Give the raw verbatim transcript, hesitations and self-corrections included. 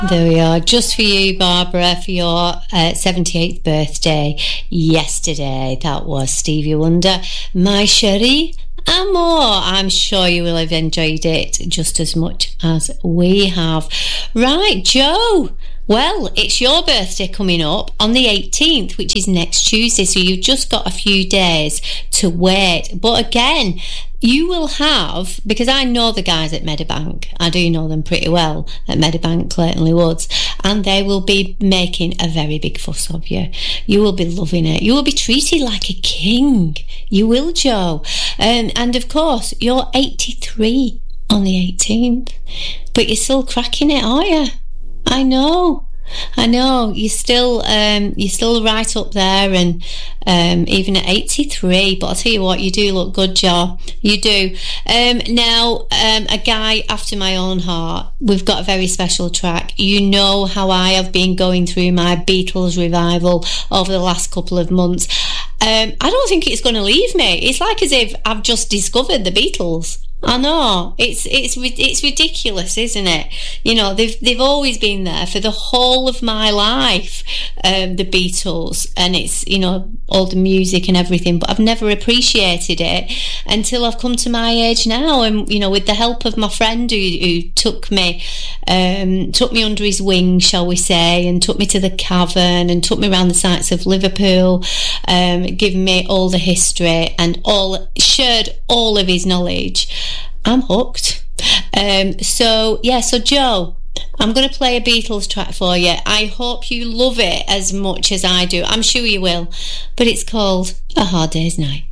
There we are, just for you, Barbara, for your uh, seventy-eighth birthday yesterday. That was Stevie Wonder, My Cherie Amour. I'm sure you will have enjoyed it just as much as we have. Right, Joe. Well, it's your birthday coming up on the eighteenth, which is next Tuesday, so you've just got a few days to wait. But again, you will have, because I know the guys at Medibank, I do know them pretty well at Medibank Claytonley Woods, and they will be making a very big fuss of you. You will be loving it. You will be treated like a king. You will, Joe. Um, and of course, you're eighty-three on the eighteenth, but you're still cracking it, aren't you? I know, I know. You're still, um, you're still right up there, and um, even at eighty-three. But I'll tell you what, you do look good, Joe. You do. Um, now, um, a guy after my own heart. We've got a very special track. You know how I have been going through my Beatles revival over the last couple of months. Um, I don't think it's going to leave me. It's like as if I've just discovered the Beatles. I know, it's it's it's ridiculous, isn't it? You know, they've they've always been there for the whole of my life, um, the Beatles, and it's, you know, all the music and everything, but I've never appreciated it until I've come to my age now, and, you know, with the help of my friend who, who took me um, took me under his wing, shall we say, and took me to the Cavern and took me around the sites of Liverpool, um, given me all the history and all shared all of his knowledge. I'm hooked. Um, so, yeah, so Joe, I'm going to play a Beatles track for you. I hope you love it as much as I do. I'm sure you will. But it's called A Hard Day's Night.